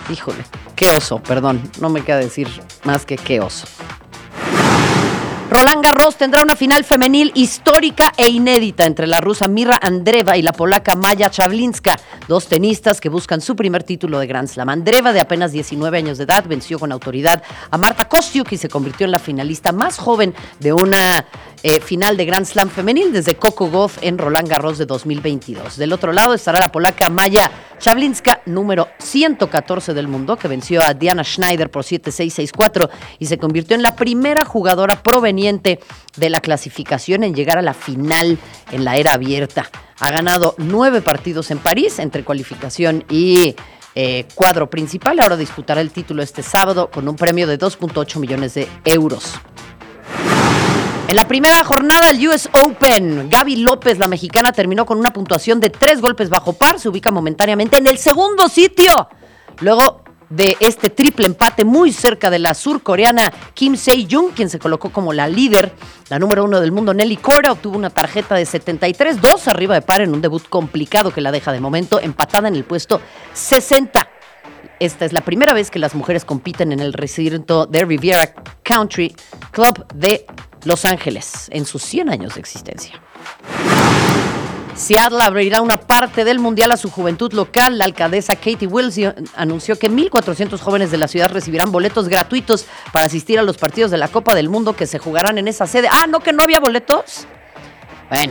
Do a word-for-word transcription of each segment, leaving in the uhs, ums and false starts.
Híjole, qué oso, perdón, no me queda decir más que qué oso. Roland Garros tendrá una final femenil histórica e inédita entre la rusa Mira Andreeva y la polaca Maja Chavlinska, dos tenistas que buscan su primer título de Grand Slam. Andreeva, de apenas diecinueve años de edad, venció con autoridad a Marta Kostyuk y se convirtió en la finalista más joven de una eh, final de Grand Slam femenil desde Coco Gauff en Roland Garros de dos mil veintidós. Del otro lado estará la polaca Maja Chavlinska, número ciento catorce del mundo, que venció a Diana Schneider por siete seis, seis cuatro y se convirtió en la primera jugadora proveniente de la clasificación en llegar a la final en la era abierta. Ha ganado nueve partidos en París entre cualificación y eh, cuadro principal. Ahora disputará el título este sábado con un premio de dos punto ocho millones de euros. En la primera jornada del U S Open, Gaby López, la mexicana, terminó con una puntuación de tres golpes bajo par. Se ubica momentáneamente en el segundo sitio. Luego de este triple empate muy cerca de la surcoreana Kim Se-jung, quien se colocó como la líder. La número uno del mundo, Nelly Korda, obtuvo una tarjeta de setenta y tres, dos arriba de par en un debut complicado que la deja de momento empatada en el puesto sesenta. Esta es la primera vez que las mujeres compiten en el recinto de Riviera Country Club de Los Ángeles en sus cien años de existencia. Seattle abrirá una parte del mundial a su juventud local. La alcaldesa Katie Wilson anunció que mil cuatrocientos jóvenes de la ciudad recibirán boletos gratuitos para asistir a los partidos de la Copa del Mundo que se jugarán en esa sede. Ah, ¿no que no había boletos? Bueno.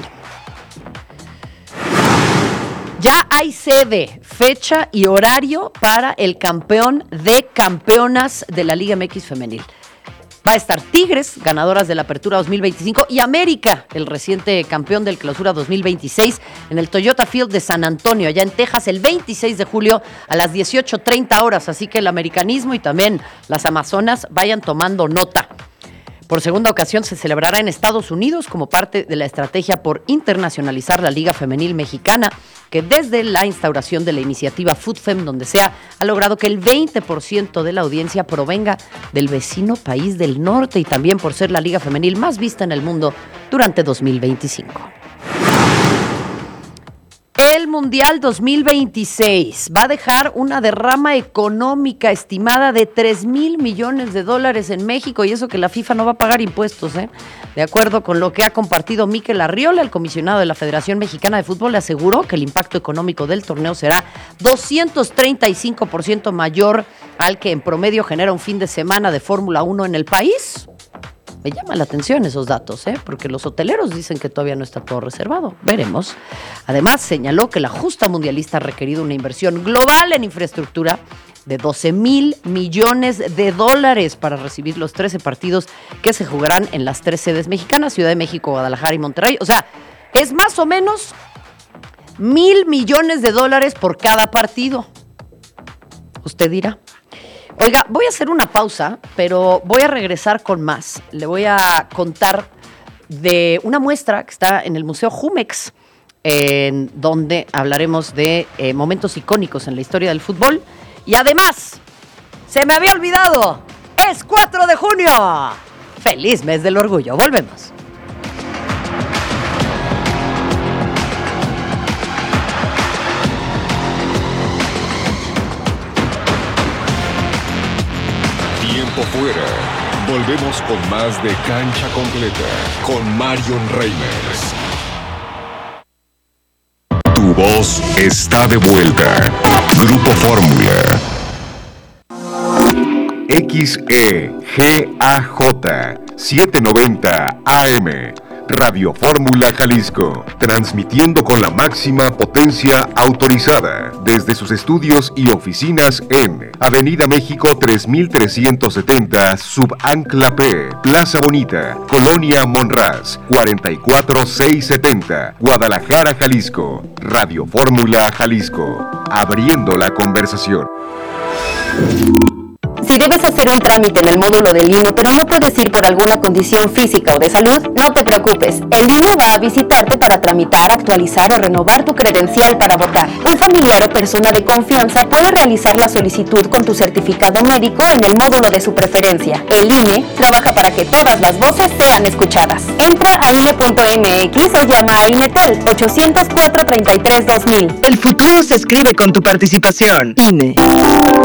Ya hay sede, fecha y horario para el campeón de campeonas de la Liga M X femenil. Va a estar Tigres, ganadoras de la Apertura dos mil veinticinco, y América, el reciente campeón del Clausura dos mil veintiséis, en el Toyota Field de San Antonio, allá en Texas, el veintiséis de julio a las dieciocho treinta horas. Así que el americanismo y también las amazonas vayan tomando nota. Por segunda ocasión se celebrará en Estados Unidos como parte de la estrategia por internacionalizar la Liga Femenil Mexicana, que desde la instauración de la iniciativa FoodFem, donde sea, ha logrado que el veinte por ciento de la audiencia provenga del vecino país del norte y también por ser la liga femenil más vista en el mundo durante dos mil veinticinco. El Mundial dos mil veintiséis va a dejar una derrama económica estimada de tres mil millones de dólares en México, y eso que la FIFA no va a pagar impuestos, ¿eh? De acuerdo con lo que ha compartido Mikel Arriola, el comisionado de la Federación Mexicana de Fútbol, le aseguró que el impacto económico del torneo será doscientos treinta y cinco por ciento mayor al que en promedio genera un fin de semana de Fórmula uno en el país. Me llama la atención esos datos, ¿eh? Porque los hoteleros dicen que todavía no está todo reservado. Veremos. Además, señaló que la justa mundialista ha requerido una inversión global en infraestructura de doce mil millones de dólares para recibir los trece partidos que se jugarán en las tres sedes mexicanas, Ciudad de México, Guadalajara y Monterrey. O sea, es más o menos mil millones de dólares por cada partido. Usted dirá. Oiga, voy a hacer una pausa, pero voy a regresar con más. Le voy a contar de una muestra que está en el Museo Jumex, en donde hablaremos de eh, momentos icónicos en la historia del fútbol. Y además, se me había olvidado, es cuatro de junio. ¡Feliz mes del orgullo! Volvemos. Fuera. Volvemos con más de Cancha Completa con Marion Reimers. Tu voz está de vuelta. Grupo Fórmula. X E G A J setecientos noventa A M. Radio Fórmula Jalisco, transmitiendo con la máxima potencia autorizada desde sus estudios y oficinas en Avenida México tres mil trescientos setenta, Subancla P, Plaza Bonita, Colonia Monraz, cuarenta y cuatro mil seiscientos setenta, Guadalajara, Jalisco. Radio Fórmula Jalisco, abriendo la conversación. Si debes hacer un trámite en el módulo del I N E, pero no puedes ir por alguna condición física o de salud, no te preocupes. El I N E va a visitarte para tramitar, actualizar o renovar tu credencial para votar. Un familiar o persona de confianza puede realizar la solicitud con tu certificado médico en el módulo de su preferencia. El I N E trabaja para que todas las voces sean escuchadas. Entra a I N E punto M X o llama a INETAL ochocientos cuatro, treinta y tres, dos mil. El futuro se escribe con tu participación. I N E.